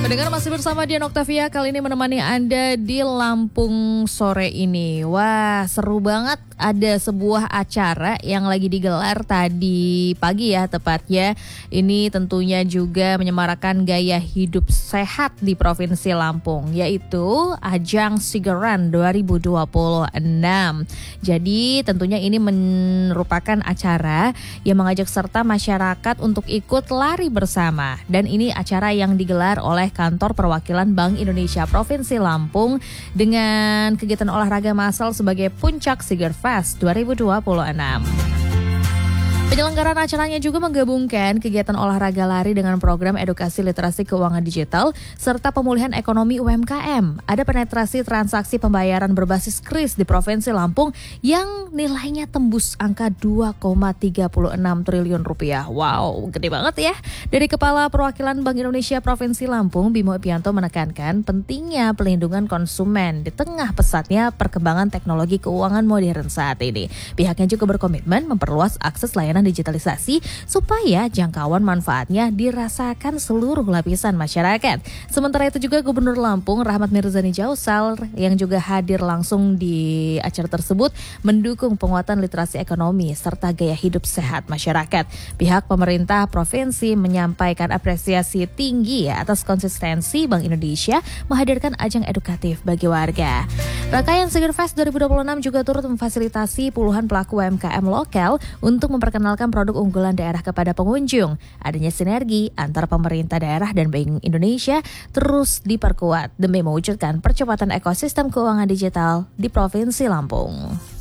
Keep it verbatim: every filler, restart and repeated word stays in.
Pendengar masih bersama Dian Octavia, kali ini menemani Anda di Lampung sore ini. Wah, seru banget, ada sebuah acara yang lagi digelar tadi pagi ya tepatnya. Ini tentunya juga menyemarakan gaya hidup sehat di Provinsi Lampung, yaitu Ajang Sigeran dua ribu dua puluh enam. Jadi tentunya ini merupakan acara yang mengajak serta masyarakat untuk ikut lari bersama. Dan ini acara yang digelar oleh Kantor Perwakilan Bank Indonesia Provinsi Lampung dengan kegiatan olahraga massal sebagai puncak Sigerfest dua ribu dua puluh enam. Penyelenggaraan acaranya juga menggabungkan kegiatan olahraga lari dengan program edukasi literasi keuangan digital serta pemulihan ekonomi U M K M. Ada penetrasi transaksi pembayaran berbasis kris di Provinsi Lampung yang nilainya tembus angka dua koma tiga enam triliun rupiah. Wow, gede banget ya. Dari Kepala Perwakilan Bank Indonesia Provinsi Lampung, Bimo Epianto menekankan pentingnya pelindungan konsumen di tengah pesatnya perkembangan teknologi keuangan modern saat ini. Pihaknya juga berkomitmen memperluas akses layanan digitalisasi supaya jangkauan manfaatnya dirasakan seluruh lapisan masyarakat. Sementara itu juga Gubernur Lampung Rahmat Mirzani Jausal yang juga hadir langsung di acara tersebut mendukung penguatan literasi ekonomi serta gaya hidup sehat masyarakat. Pihak pemerintah provinsi menyampaikan apresiasi tinggi atas konsistensi Bank Indonesia menghadirkan ajang edukatif bagi warga. Rangkaian Sigerfest dua ribu dua puluh enam juga turut memfasilitasi puluhan pelaku U M K M lokal untuk memperkenalkan produk unggulan daerah kepada pengunjung. Adanya sinergi antara pemerintah daerah dan Bank Indonesia terus diperkuat demi mewujudkan percepatan ekosistem keuangan digital di Provinsi Lampung.